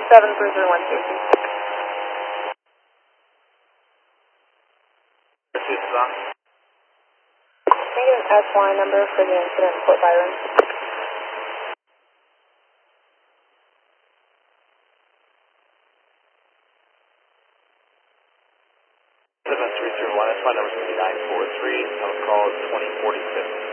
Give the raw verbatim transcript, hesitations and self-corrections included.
seven three three one safety. Pursuit is on. Can I get an S line number for the incident in Fort Byron? seven three three one, that's my number fifty-nine four three. I was called twenty forty-six.